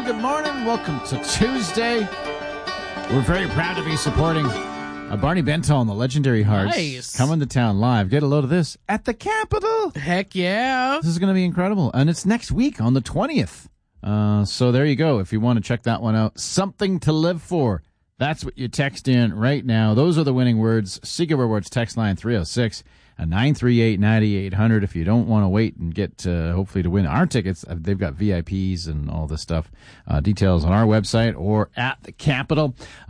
good morning. Welcome to Tuesday. We're very proud to be supporting Barney Bentall and the Legendary Hearts. Nice. Coming to town live. Get a load of this at the Capitol. Heck yeah. This is going to be incredible. And it's next week on the 20th. So there you go. If you want to check that one out. Something to live for. That's what you text in right now. Those are the winning words. Seeker Rewards text line 306 938 9800. If you don't want to wait and get hopefully to win our tickets, they've got VIPs and all this stuff. Details on our website or at the Capitol.